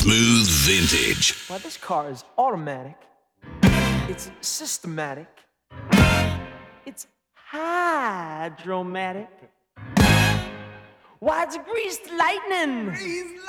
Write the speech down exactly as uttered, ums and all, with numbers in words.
Smooth Vintage. Well, this car is automatic. It's systematic. It's hydromatic. Why, it's greased lightning. Greased